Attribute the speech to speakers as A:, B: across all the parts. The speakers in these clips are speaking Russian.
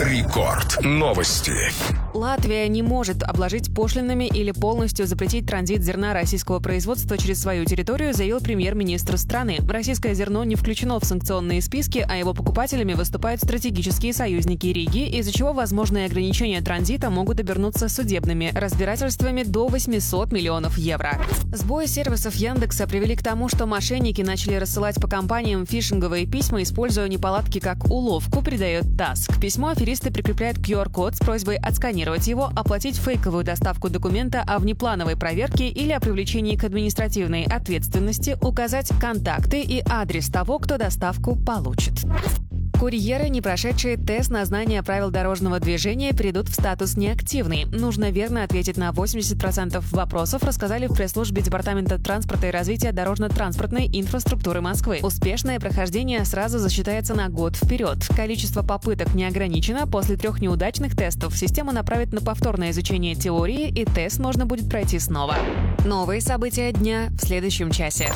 A: Рекорд. Новости.
B: Латвия не может обложить пошлинами или полностью запретить транзит зерна российского производства через свою территорию, заявил премьер-министр страны. Российское зерно не включено в санкционные списки, а его покупателями выступают стратегические союзники Риги, из-за чего возможные ограничения транзита могут обернуться судебными разбирательствами до 800 миллионов евро. Сбои сервисов Яндекса привели к тому, что мошенники начали рассылать по компаниям фишинговые письма, используя неполадки как уловку, передает ТАСС. К письму аферисты прикрепляют QR-код с просьбой отсканировать его, оплатить фейковую доставку документа о внеплановой проверке или о привлечении к административной ответственности, указать контакты и адрес того, кто доставку получит. Курьеры, не прошедшие тест на знание правил дорожного движения, перейдут в статус неактивный. Нужно верно ответить на 80% вопросов, рассказали в пресс-службе Департамента транспорта и развития дорожно-транспортной инфраструктуры Москвы. Успешное прохождение сразу засчитается на год вперед. Количество попыток не ограничено. После 3 неудачных тестов систему направят на повторное изучение теории, и тест можно будет пройти снова. Новые события дня в следующем часе.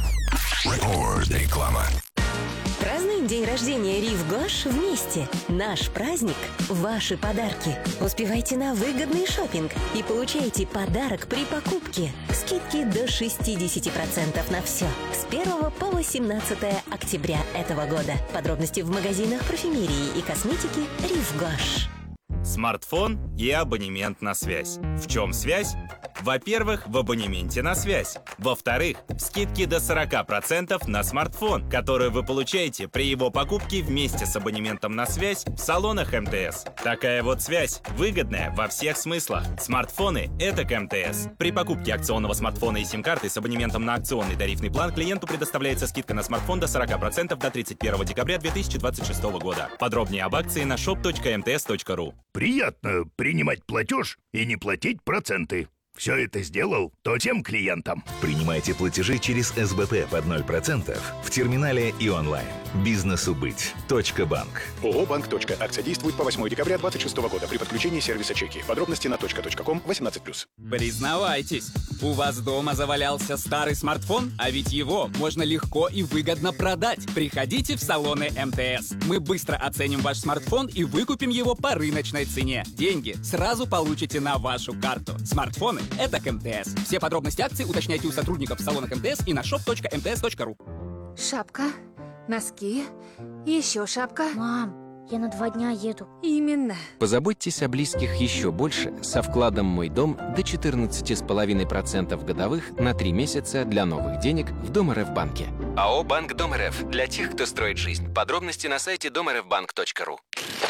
A: Реклама.
C: Празднуем день рождения Рив Гош вместе. Наш праздник – ваши подарки. Успевайте на выгодный шопинг и получайте подарок при покупке. Скидки до 60% на все. С 1 по 18 октября этого года. Подробности в магазинах парфюмерии и косметики Рив Гош.
D: Смартфон и абонемент на связь. В чем связь? Во-первых, в абонементе на связь. Во-вторых, скидки до 40% на смартфон, которые вы получаете при его покупке вместе с абонементом на связь в салонах МТС. Такая вот связь выгодная во всех смыслах. Смартфоны — это к МТС. При покупке акционного смартфона и сим-карты с абонементом на акционный тарифный план клиенту предоставляется скидка на смартфон до 40% до 31 декабря 2026 года. Подробнее об акции на shop.mts.ru.
E: Приятно принимать платеж и не платить проценты. Все это сделал то тем клиентам.
F: Принимайте платежи через СБП под 0% в терминале и онлайн. Бизнесу быть. .банк.
G: ООО «Банк. Акция действует по 8 декабря 2026 года при подключении сервиса чеки. Подробности на .ком 18+.
H: Признавайтесь, у вас дома завалялся старый смартфон, а ведь его можно легко и выгодно продать. Приходите в салоны МТС. Мы быстро оценим ваш смартфон и выкупим его по рыночной цене. Деньги сразу получите на вашу карту. Смартфоны — это к МТС. Все подробности акции уточняйте у сотрудников в салонах МТС и на shop.mts.ru.
I: Шапка, носки, еще шапка.
J: Мам, я на 2 дня еду.
I: Именно.
K: Позаботьтесь о близких еще больше со вкладом «Мой дом» до 14,5% годовых на 3 месяца для новых денег в Дом РФ банке. АО «Банк Дом РФ» для тех, кто строит жизнь. Подробности на сайте домрфбанк.ру.